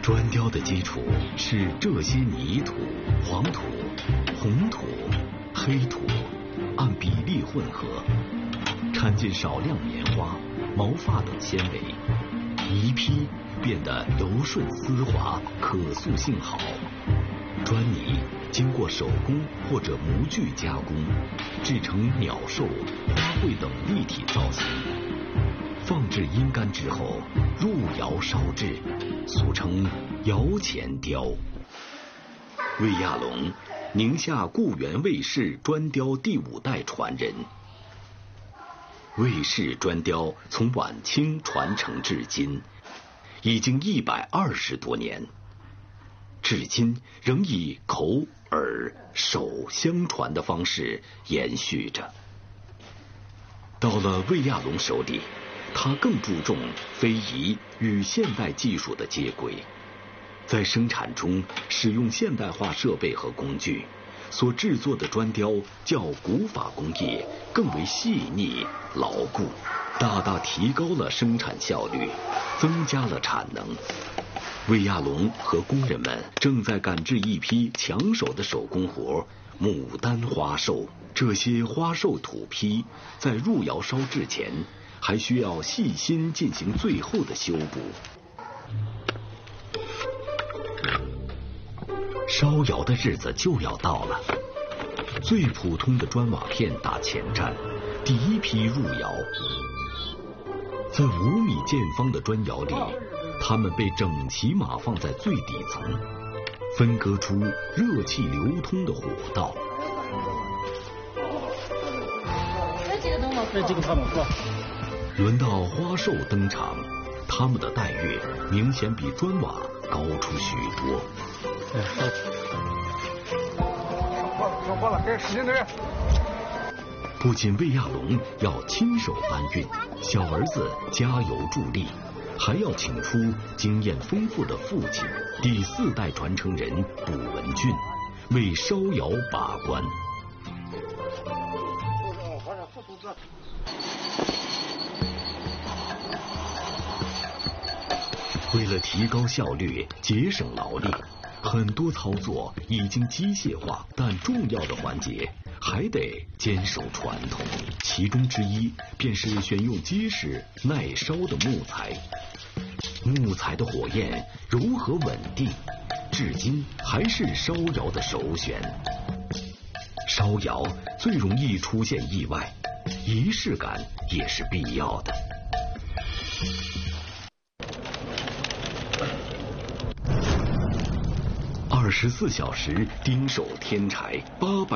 砖雕的基础是这些泥土、黄土、红土、黑土，按比例混合，掺进少量棉花、毛发等纤维，一批变得柔顺丝滑，可塑性好。砖泥经过手工或者模具加工，制成鸟兽、花卉等立体造型。放置阴干之后，入窑烧制，俗称窑前雕。魏亚龙，宁夏固原魏氏砖雕第5代传人。魏氏砖雕从晚清传承至今，已经120多年，至今仍以口、耳、手相传的方式延续着。到了魏亚龙手里，他更注重非遗与现代技术的接轨，在生产中使用现代化设备和工具，所制作的砖雕较古法工艺更为细腻牢固，大大提高了生产效率，增加了产能。魏亚龙和工人们正在赶制一批抢手的手工活——牡丹花寿。这些花寿土坯在入窑烧制前，还需要细心进行最后的修补。烧窑的日子就要到了，最普通的砖瓦片打前站，第一批入窑。在5米见方的砖窑里，它们被整齐码放在最底层，分割出热气流通的火道。轮到花寿登场，他们的待遇明显比砖瓦高出许多。 上货了，该使劲点。 不仅魏亚龙要亲手搬运，小儿子加油助力，还要请出经验丰富的父亲第4代传承人卜文俊为烧窑把关。为了提高效率、节省劳力，很多操作已经机械化，但重要的环节还得坚守传统。其中之一便是选用结实、耐烧的木材。木材的火焰柔和稳定，至今还是烧窑的首选。烧窑最容易出现意外，仪式感也是必要的。24小时盯守天柴，800